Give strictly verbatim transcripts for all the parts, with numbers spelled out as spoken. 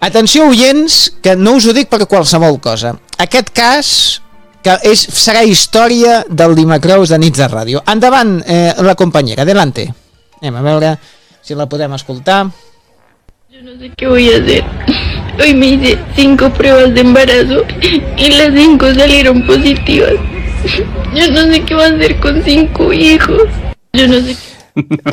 Atenció, oients, que no us ho dic per qualsevol cosa. Aquest cas que és, serà història del Dimecrous de Nits de Ràdio. Endavant, eh, la companyera, adelante. Anem a veure si la podem escoltar. Yo no sé qué voy a hacer. Hoy me hice cinco pruebas de embarazo y las cinco salieron positivas. Yo no sé qué voy a hacer con cinco hijos. Yo no sé qué...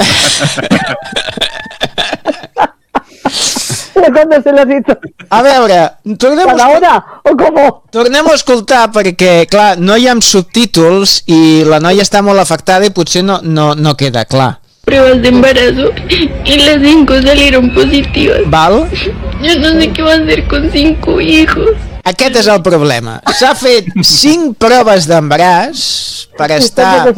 ¿Cuándo se lo has dicho? A veure, tornem a, ¿Cada hora o cómo? tornem a escoltar perquè, clar, no hi ha subtítols i la noia està molt afectada i potser no, no, no queda clar. Pruebas de embarazo y las cinco salieron positivas. Val? Yo no sé qué voy a hacer con cinco hijos. Aquest és el problema. S'ha fet cinc proves d'embaràs per estar...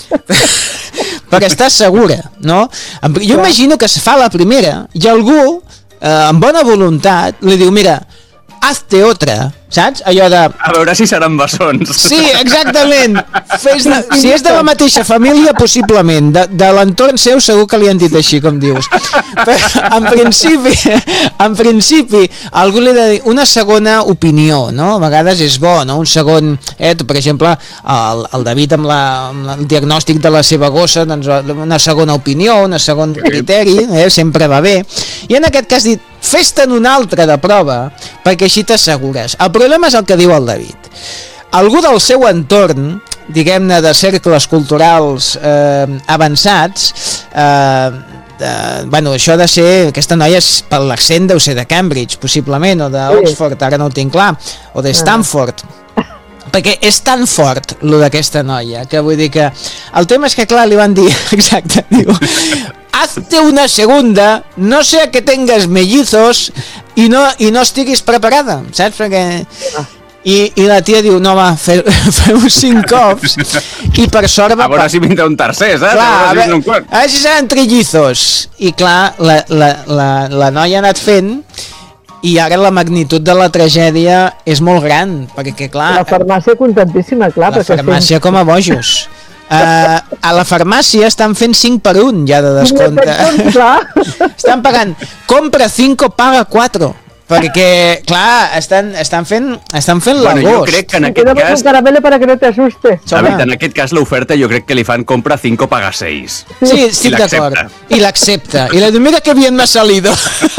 per estar segura, no? Jo imagino que se fa la primera i algú, eh, amb bona voluntat, li diu, mira, hazte otra, saps? Allò de... A veure si seran bessons. Sí, exactament. Fes de... Si és de la mateixa família, possiblement. De, de l'entorn seu segur que li han dit així, com dius. Però, en principi, en principi, algú li ha de dir una segona opinió, no? A vegades és bo, no? Un segon... Eh, per exemple, el, el David amb, la, amb el diagnòstic de la seva gossa, doncs una segona opinió, un segon criteri, eh, sempre va bé. I en aquest cas dit, fes-te'n una altra de prova, perquè així t'assegures. El problema és el que diu el David. Algú del seu entorn, diguem-ne de cercles culturals eh, avançats, eh, de, bueno, això ha de ser, aquesta noia és, per l'accent deu ser de Cambridge, possiblement, o d'Oxford, ara no ho tinc clar, o de Stanford. Perquè és tan fort lo d'aquesta noia que vull dir que el tema és que clar li van dir exacte, diu, hazte una segunda, no sea que tengas mellizos i no, i no estiguis preparada, saps? Perquè i, i la tia diu, no va, feu, feu cinc cops i per sort va... A veure si vindrà un tercer, saps? Clar, a, veure si a, un quart. a veure si seran trillizos. I clar, la, la, la, la noia ha anat fent i ara la magnitud de la tragèdia és molt gran, perquè clar... La farmàcia contentíssima, clar. La farmàcia com a bojos. Uh, a la farmàcia estan fent cinc per un ja de descompte. Estan pagant, compra cinco, paga cuatro. Perquè, clar, estan, estan fent, estan fent bueno, l'agost. jo crec que en aquest cas... un caramelo para que no te asuste. David, en aquest cas l'oferta jo crec que li fan compra cinco, paga seis. Sí, estic d'acord. I l'accepta. I la diu, mira que bien m'ha salido.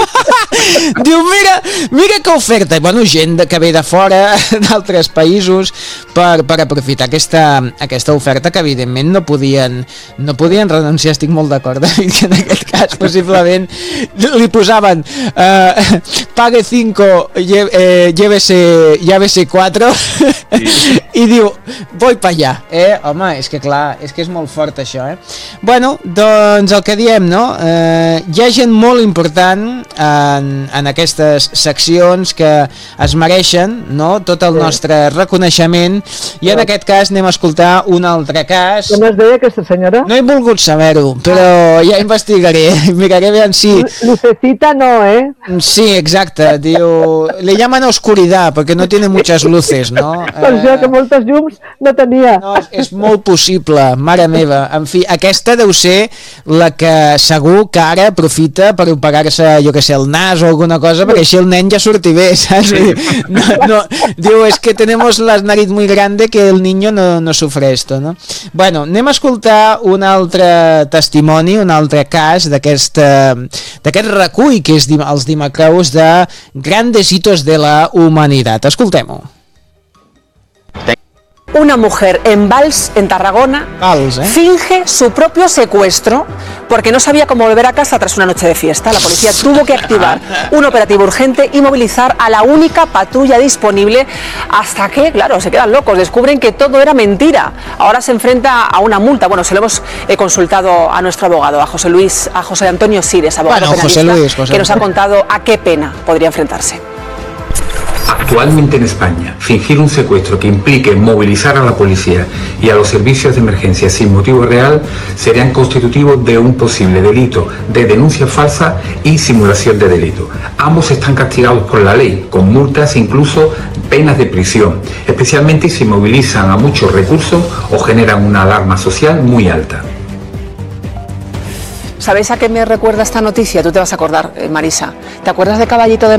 Diu, mira, mira que oferta. I, bueno, gent de, que ve de fora, d'altres països, per, per aprofitar aquesta, aquesta oferta que evidentment no podien, no podien renunciar. Estic molt d'acord, David, que en aquest cas possiblement li posaven eh, pague cinco, eh, llévese, llévese cuatro sí. I diu, voy pa allà, eh? Home, és que clar, és que és molt fort això, eh? Bueno, doncs el que diem, no? Eh, hi ha gent molt important en, en aquestes seccions que es mereixen, no? Tot el nostre reconeixement i en aquest cas anem a escoltar un altre cas. Com es deia aquesta senyora? No he volgut saber-ho, però ja investigaré, miraré bé en si... Lucecita no, eh? Sí, exacte. Diu, le llaman oscuridad porque no tiene muchas luces, no? Per això que moltes llums no tenia. No, és, és molt possible, mare meva. En fi, aquesta deu ser la que segur que ara aprofita per operar-se, jo que sé, el nas o alguna cosa, perquè així el nen ja surti bé, saps? No, no, diu, és que tenemos la nariz muy grande que el niño no, no sufre esto, no? Bueno, anem a escoltar un altre testimoni, un altre cas d'aquest d'aquest recull que és els Dimecrous de grandes hitos de la humanidad. Escoltem-ho. Una mujer en Valls, en Tarragona, Valls, ¿eh? finge su propio secuestro porque no sabía cómo volver a casa tras una noche de fiesta. La policía tuvo que activar un operativo urgente y movilizar a la única patrulla disponible hasta que, claro, se quedan locos, descubren que todo era mentira. Ahora se enfrenta a una multa. Bueno, se lo hemos eh, consultado a nuestro abogado, a José Luis, a José Antonio Sires, abogado bueno, penalista, José Luis, José. que nos ha contado a qué pena podría enfrentarse. Actualmente en España, fingir un secuestro que implique movilizar a la policía y a los servicios de emergencia sin motivo real serían constitutivos de un posible delito de denuncia falsa y simulación de delito. Ambos están castigados por la ley, con multas e incluso penas de prisión, especialmente si movilizan a muchos recursos o generan una alarma social muy alta. ¿Sabéis a qué me recuerda esta noticia? Tú te vas a acordar, eh, Marisa. ¿Te acuerdas de Caballito de